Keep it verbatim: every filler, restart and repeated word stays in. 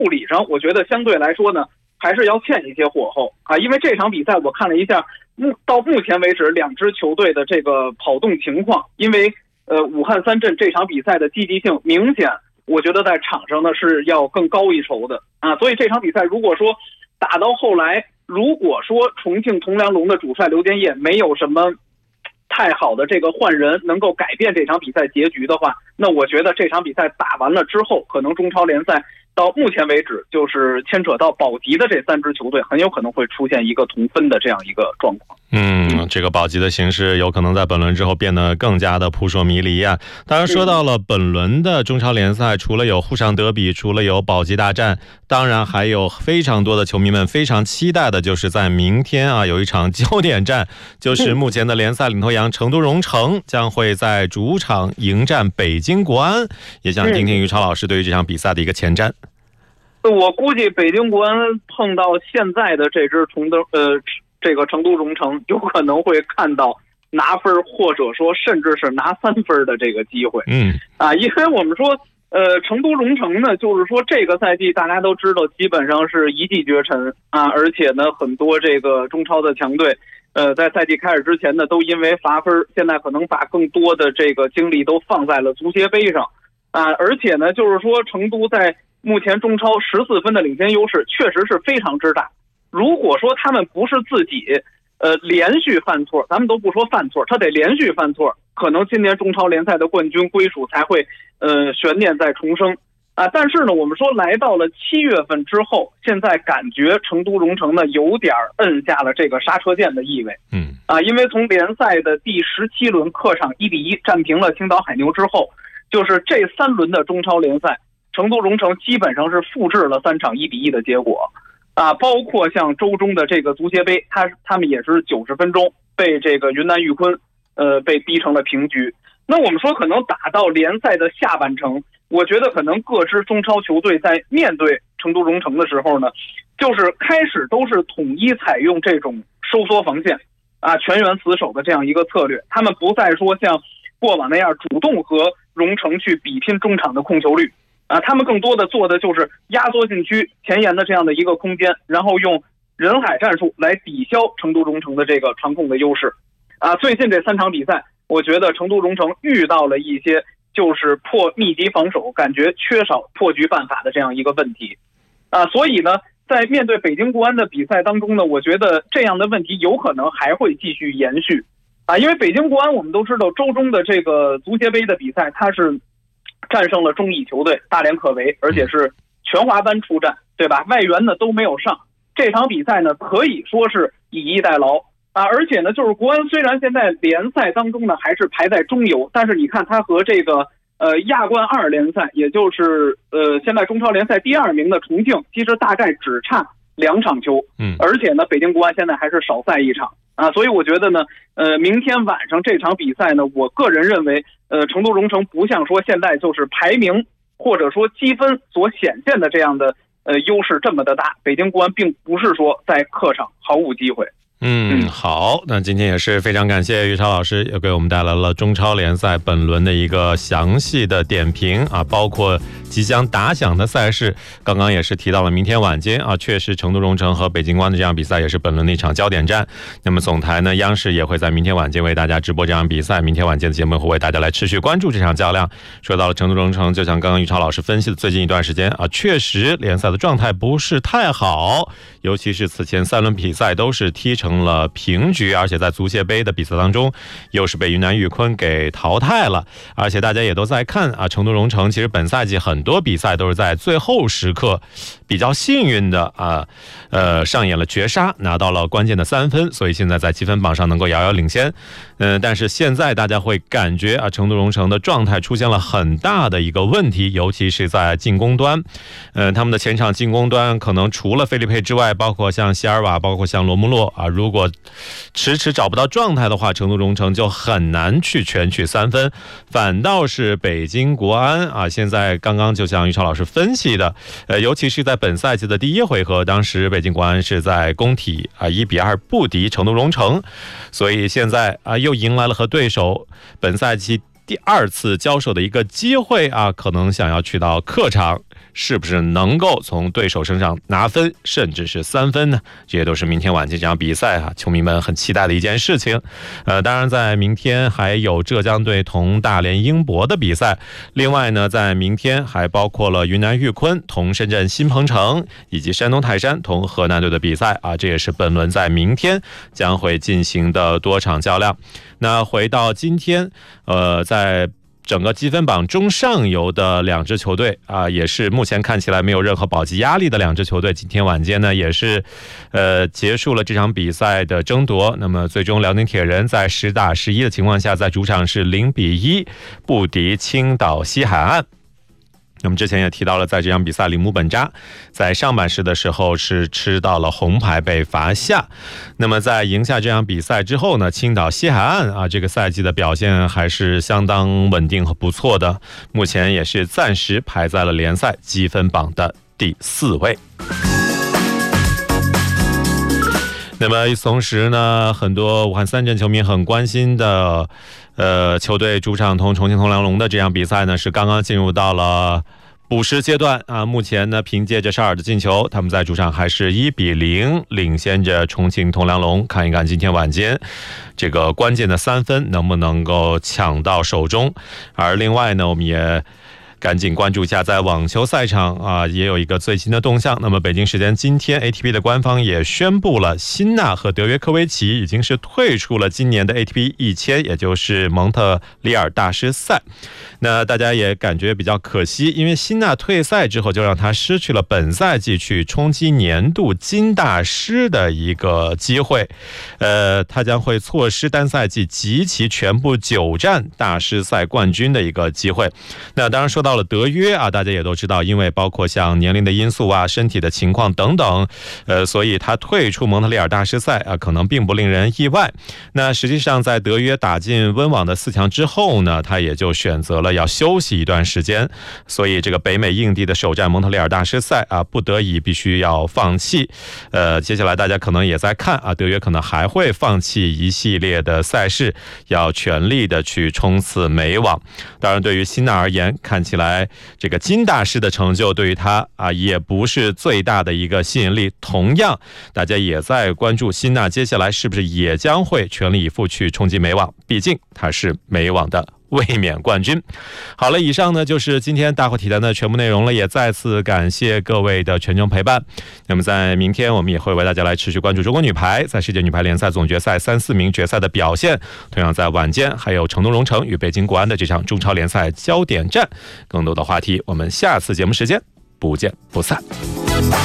护理上，我觉得相对来说呢，还是要欠一些火候啊。因为这场比赛我看了一下，目到目前为止两支球队的这个跑动情况，因为呃武汉三镇这场比赛的积极性明显，我觉得在场上呢是要更高一筹的啊。所以这场比赛如果说打到后来，如果说重庆铜梁龙的主帅刘建业没有什么太好的这个换人能够改变这场比赛结局的话，那我觉得这场比赛打完了之后，可能中超联赛到目前为止就是牵扯到保级的这三支球队很有可能会出现一个同分的这样一个状况。 嗯，这个保级的形势有可能在本轮之后变得更加的扑朔迷离啊。当然说到了本轮的中超联赛，除了有沪上德比，除了有保级大战，当然还有非常多的球迷们非常期待的就是在明天啊有一场焦点战，就是目前的联赛领头羊成都蓉城将会在主场迎战北京国安，也想听听于超老师对于这场比赛的一个前瞻。 我估计北京国安碰到现在的这支成都呃这个成都蓉城，有可能会看到拿分或者说甚至是拿三分的这个机会。 嗯啊，因为我们说呃成都蓉城呢，就是说这个赛季大家都知道基本上是一骑绝尘啊，而且呢很多这个中超的强队呃在赛季开始之前呢都因为罚分，现在可能把更多的这个精力都放在了足协杯上啊，而且呢就是说成都在目前中超十四分的领先优势确实是非常之大。如果说他们不是自己呃连续犯错，咱们都不说犯错，他得连续犯错，可能今年中超联赛的冠军归属才会呃悬念再重生啊。但是呢我们说来到了七月份之后，现在感觉成都蓉城呢有点摁下了这个刹车键的意味。 嗯啊，因为从联赛的第十七轮客场一比一战平了青岛海牛之后，就是这三轮的中超联赛，成都蓉城基本上是复制了三场一比一的结果啊，包括像周中的这个足协杯，他他们也是九十分钟被这个云南玉坤呃被逼成了平局。那我们说可能打到联赛的下半程，我觉得可能各支中超球队在面对成都蓉城的时候呢，就是开始都是统一采用这种收缩防线啊，全员死守的这样一个策略，他们不再说像过往那样主动和蓉城去比拼中场的控球率啊，他们更多的做的就是压缩禁区前沿的这样的一个空间，然后用人海战术来抵消成都蓉城的这个传控的优势啊。最近这三场比赛，我觉得成都蓉城遇到了一些就是破密集防守，感觉缺少破局办法的这样一个问题啊，所以呢在面对北京国安的比赛当中呢，我觉得这样的问题有可能还会继续延续啊，因为北京国安我们都知道周中的这个足协杯的比赛，它是战胜了中乙球队大连可为，而且是全华班出战，对吧？外援呢都没有上，这场比赛呢可以说是以逸待劳啊。而且呢，就是国安虽然现在联赛当中呢还是排在中游，但是你看他和这个呃亚冠二联赛，也就是呃现在中超联赛第二名的重庆，其实大概只差两场球， 嗯， 而且呢，北京国安现在还是少赛一场啊，所以我觉得呢，呃，明天晚上这场比赛呢，我个人认为，呃，成都蓉城不像说现在就是排名或者说积分所显现的这样的呃优势这么的大，北京国安并不是说在客场毫无机会。 嗯，好，那今天也是非常感谢于超老师，又给我们带来了中超联赛本轮的一个详细的点评啊，包括即将打响的赛事。刚刚也是提到了明天晚间啊，确实成都蓉城和北京国安的这场比赛也是本轮的一场焦点战。那么总台呢，央视也会在明天晚间为大家直播这场比赛，明天晚间的节目会为大家来持续关注这场较量。说到了成都蓉城，就像刚刚于超老师分析的，最近一段时间啊，确实联赛的状态不是太好，尤其是此前三轮比赛都是踢成了平局，而且在足协杯的比赛当中又是被云南玉坤给淘汰了。而且大家也都在看啊，成都蓉城其实本赛季很多比赛都是在最后时刻比较幸运的啊，呃上演了绝杀，拿到了关键的三分，所以现在在积分榜上能够遥遥领先。嗯、呃，但是现在大家会感觉啊，成都蓉城的状态出现了很大的一个问题，尤其是在进攻端。呃，他们的前场进攻端可能除了菲利佩之外，包括像席尔瓦，包括像罗穆洛啊，如果迟迟找不到状态的话，成都蓉城就很难去全取三分。反倒是北京国安啊，现在刚刚就像于超老师分析的，呃，尤其是在本赛季的第一回合，当时北京国安是在工体啊一比二不敌成都蓉城，所以现在啊又迎来了和对手本赛季第二次交手的一个机会啊，可能想要去到客场是不是能够从对手身上拿分，甚至是三分呢？这些都是明天晚间这场比赛啊，球迷们很期待的一件事情。呃，当然在明天还有浙江队同大连英博的比赛，另外呢，在明天还包括了云南玉坤同深圳新鹏城，以及山东泰山同河南队的比赛啊，这也是本轮在明天将会进行的多场较量。那回到今天，呃，在整个积分榜中上游的两支球队啊，也是目前看起来没有任何保级压力的两支球队，今天晚间呢也是呃结束了这场比赛的争夺。那么最终辽宁铁人在十打十一的情况下，在主场是零比一不敌青岛西海岸。那么之前也提到了，在这场比赛里姆本扎在上半时的时候是吃到了红牌被罚下。那么在赢下这场比赛之后呢，青岛西海岸啊这个赛季的表现还是相当稳定和不错的，目前也是暂时排在了联赛积分榜的第四位。那么与此同时呢，很多武汉三镇球迷很关心的呃，球队主场同重庆铜梁龙的这场比赛呢，是刚刚进入到了补时阶段啊。目前呢，凭借着沙尔的进球，他们在主场还是一比零领先着重庆铜梁龙。看一看今天晚间这个关键的三分能不能够抢到手中。而另外呢，我们也赶紧关注一下，在网球赛场啊，也有一个最新的动向。那么北京时间今天 A T P 的官方也宣布了，辛纳和德约科维奇已经是退出了今年的 A T P 一千，也就是蒙特利尔大师赛。那大家也感觉比较可惜，因为辛纳退赛之后，就让他失去了本赛季去冲击年度金大师的一个机会。呃，他将会错失单赛季集齐全部九战大师赛冠军的一个机会。那当然说到到了德约啊，大家也都知道，因为包括像年龄的因素啊、身体的情况等等，呃，所以他退出蒙特利尔大师赛啊，可能并不令人意外。那实际上，在德约打进温网的四强之后呢，他也就选择了要休息一段时间，所以这个北美硬地的首战蒙特利尔大师赛啊，不得已必须要放弃。呃，接下来大家可能也在看啊，德约可能还会放弃一系列的赛事，要全力的去冲刺美网。当然，对于辛纳而言，看起来来这个金大师的成就对于他啊也不是最大的一个吸引力。同样，大家也在关注辛纳接下来是不是也将会全力以赴去冲击美网，毕竟他是美网的卫冕冠军。好了，以上呢就是今天大话体坛的全部内容了，也再次感谢各位的全程陪伴。那么在明天我们也会为大家来持续关注中国女排在世界女排联赛总决赛三四名决赛的表现，同样在晚间还有成都蓉城与北京国安的这场中超联赛焦点战。更多的话题我们下次节目时间不见不散。